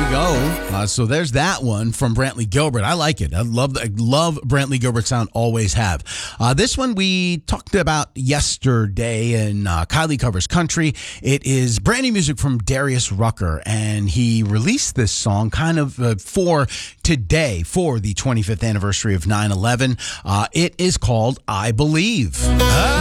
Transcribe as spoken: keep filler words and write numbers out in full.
you go. Uh, so there's that one from Brantley Gilbert. I like it. I love I love Brantley Gilbert sound. Always have. Uh, this one we talked about yesterday in uh, Kylie Covers Country. It is brand new music from Darius Rucker, and he released this song kind of uh, for today, for the twenty-fifth anniversary of nine eleven. Uh, it is called I Believe.